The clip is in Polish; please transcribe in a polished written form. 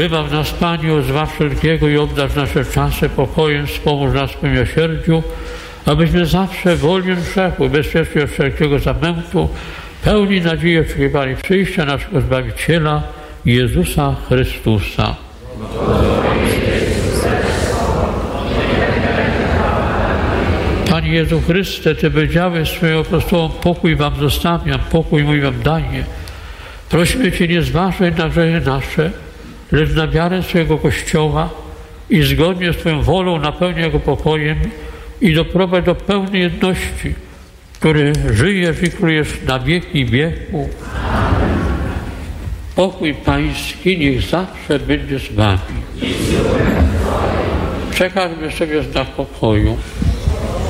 Wybaw nas, Panie, od zła wszelkiego i obdarz nasze czasy pokojem, wspomóż nas w miłosierdziu, abyśmy zawsze wolni grzechu, bezpiecznie od wszelkiego zamętu, pełni nadzieję oczekiwali przyjścia naszego Zbawiciela, Jezusa Chrystusa. Panie Jezu Chryste, Ty powiedziałeś swoim apostołom: pokój wam zostawiam, pokój mój wam daję. Prosimy Cię, nie zważaj na grzechy nasze, lecz na wiarę swojego Kościoła i zgodnie z Twoją wolą napełniaj go pokojem i doprowadź do pełnej jedności, który żyjesz i królujesz na wieki wieku. Pokój Pański niech zawsze będzie z Wami. Przekażmy sobie znak pokoju.